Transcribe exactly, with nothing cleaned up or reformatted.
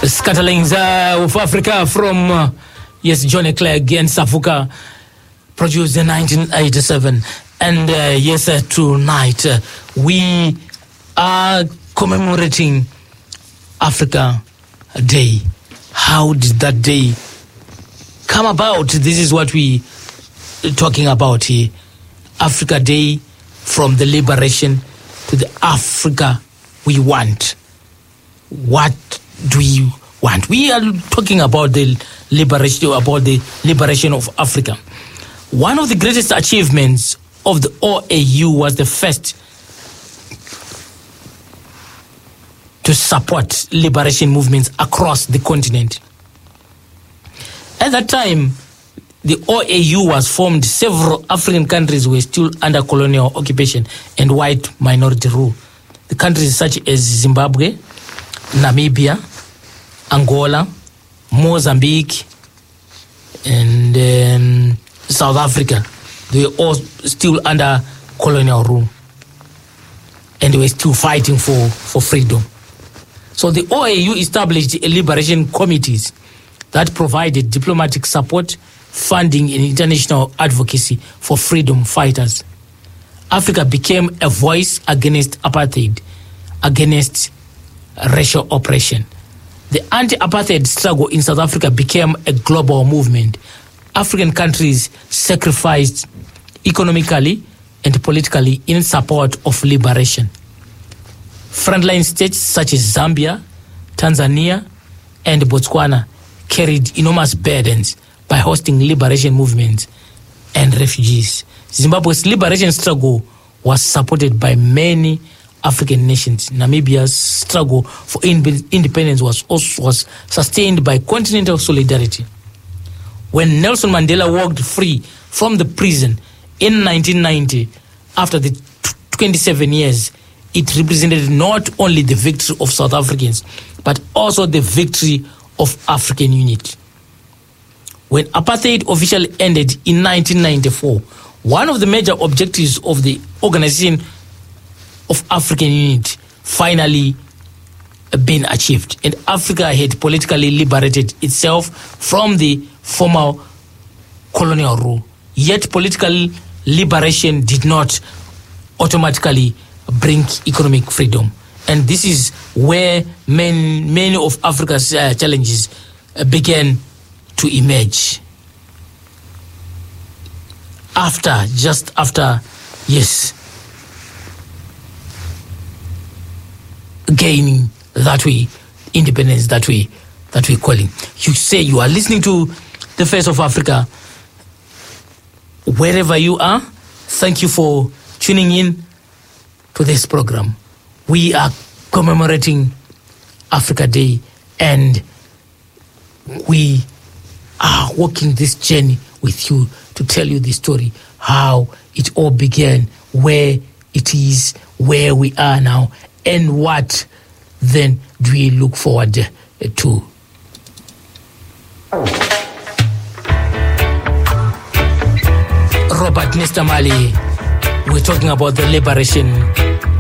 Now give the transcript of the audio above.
Scatterlings uh, of Africa from, uh, yes, Johnny Clegg and Savuka, produced in nineteen eighty-seven. And uh, yes, uh, tonight uh, we are commemorating Africa Day. How did that day come about? This is what we are talking about here. Africa Day, from the liberation to the Africa we want. What do you want? We are talking about the liberation, about the liberation of Africa. One of the greatest achievements of the O A U was the first to support liberation movements across the continent. At that time, the O A U was formed. Several African countries were still under colonial occupation and white minority rule. The countries such as Zimbabwe, Namibia, Angola, Mozambique, and um, South Africa, they were all still under colonial rule. And they were still fighting for, for freedom. So the O A U established liberation committees that provided diplomatic support, funding, and international advocacy for freedom fighters. Africa became a voice against apartheid, against racial oppression. The anti-apartheid struggle in South Africa became a global movement. African countries sacrificed economically and politically in support of liberation. Frontline states such as Zambia, Tanzania, and Botswana carried enormous burdens by hosting liberation movements and refugees. Zimbabwe's liberation struggle was supported by many African nations. Namibia's struggle for independence was also was sustained by continental solidarity. When Nelson Mandela walked free from the prison in nineteen ninety, after the twenty-seven years, it represented not only the victory of South Africans, but also the victory of African unity. When apartheid officially ended in nineteen ninety-four, one of the major objectives of the Organization of African Unity finally been achieved, and Africa had politically liberated itself from the former colonial rule. Yet political liberation did not automatically bring economic freedom. And this is where many, many of Africa's uh, challenges uh, began to emerge. After, just after, yes, gaining that way, independence that way, that we're calling. You say you are listening to the Face of Africa. Wherever you are, thank you for tuning in to this program. We are commemorating Africa Day, and we are walking this journey with you to tell you the story, how it all began, where it is, where we are now, and what then do we look forward to. Robert Nesta Marley, we're talking about the liberation